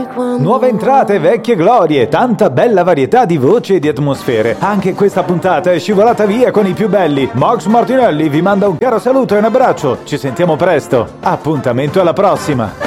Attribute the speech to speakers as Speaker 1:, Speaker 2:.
Speaker 1: Nuove entrate, vecchie glorie, tanta bella varietà di voci e di atmosfere. Anche questa puntata è scivolata via con i più belli. Max Martinelli vi manda un caro saluto e un abbraccio. Ci sentiamo presto. Appuntamento alla prossima.